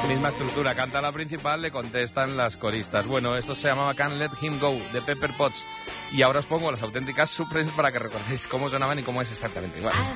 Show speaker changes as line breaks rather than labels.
Misma estructura, canta la principal, le contestan las coristas. Bueno, esto se llamaba Can't Let Him Go, de Pepper Potts. Y ahora os pongo las auténticas surpresas para que recordéis cómo sonaban y cómo es exactamente igual.